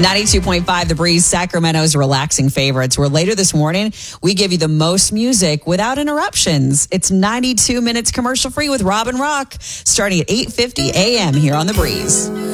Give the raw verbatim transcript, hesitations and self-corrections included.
ninety-two point five The Breeze, Sacramento's relaxing favorites, where later this morning, we give you the most music without interruptions. It's ninety-two minutes commercial free with Rob and Rock, starting at eight fifty a.m. here on The Breeze.